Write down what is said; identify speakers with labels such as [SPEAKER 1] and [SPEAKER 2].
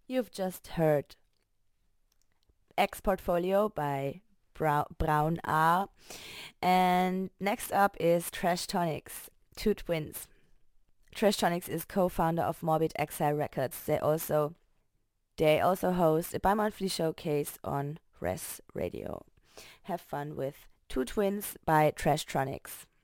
[SPEAKER 1] You've just heard X Portfolio by Brown R. And next up is Trash Tonics, two twins. Trash Tonics is co-founder of Morbid Exile Records. They also host a bi-monthly showcase on Res Radio. Have fun with Two Twins by Trashtronics.